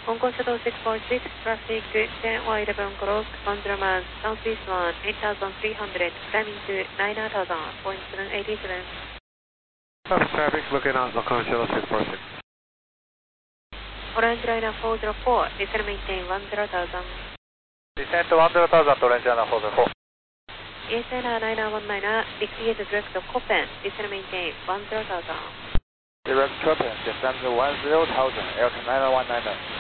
Concourse shuttle 646, traffic 10-11 clock, Vanderman, southeast 1, 8300, climbing to 9000.787. Traffic looking out, local shuttle 646. Orange Liner 404, descend maintain 10,000. Descend to 10,000, Orange Liner 404. ESLR 919, decrease direct Copen, descend maintain 10,000. Direct Copen, descend 10,000, Elton 919.